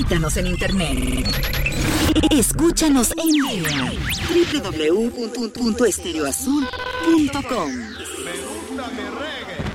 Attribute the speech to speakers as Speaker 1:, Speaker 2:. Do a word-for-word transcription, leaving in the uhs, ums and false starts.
Speaker 1: Visítanos en internet. Escúchanos en línea. doble u doble u doble u punto estereoazul punto com.
Speaker 2: Me gusta mi reggae.